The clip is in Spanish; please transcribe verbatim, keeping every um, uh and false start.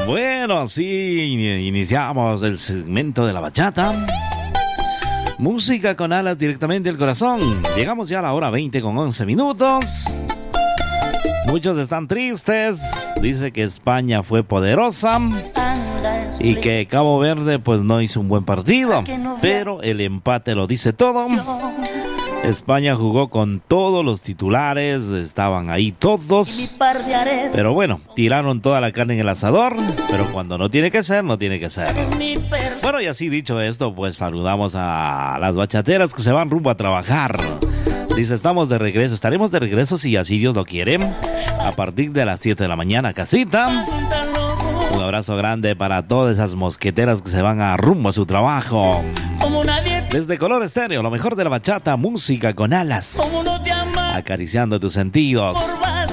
Bueno, sí, iniciamos el segmento de la bachata. Música con alas directamente al corazón. Llegamos ya a la hora veinte con once minutos. Muchos están tristes. Dice que España fue poderosa y que Cabo Verde pues no hizo un buen partido. Pero el empate lo dice todo. España jugó con todos los titulares, estaban ahí todos. Pero bueno, tiraron toda la carne en el asador. Pero cuando no tiene que ser, no tiene que ser. Bueno, y así dicho esto, pues saludamos a las bachateras que se van rumbo a trabajar. Dice, estamos de regreso, estaremos de regreso si así Dios lo quiere, a partir de las siete de la mañana, casita. Un abrazo grande para todas esas mosqueteras que se van a rumbo a su trabajo. Desde Color Estéreo, lo mejor de la bachata, música con alas, acariciando tus sentidos.